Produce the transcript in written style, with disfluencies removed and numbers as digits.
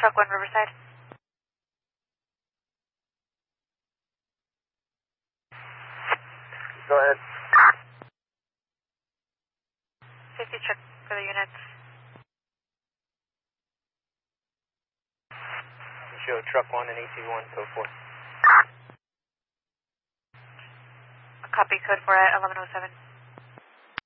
Truck 1 Riverside. Go ahead. Safety check for the units. Show Truck 1 and AT1, code 4. Copy code 4 at 1107.